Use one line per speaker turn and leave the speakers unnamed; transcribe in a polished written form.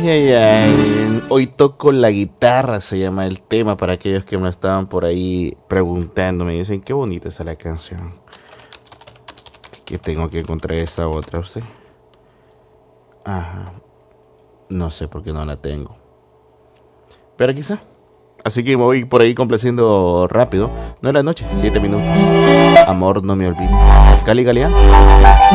ay, ay. Hoy toco la guitarra, se llama el tema, para aquellos que me estaban por ahí preguntando. Me dicen, qué bonita es la canción. Que tengo que encontrar esta otra, usted. Ajá. No sé por qué no la tengo. Pero quizá. Así que me voy por ahí complaciendo rápido. 9 de la noche, 7 minutos. Amor, no me olvides. Cali Galeano.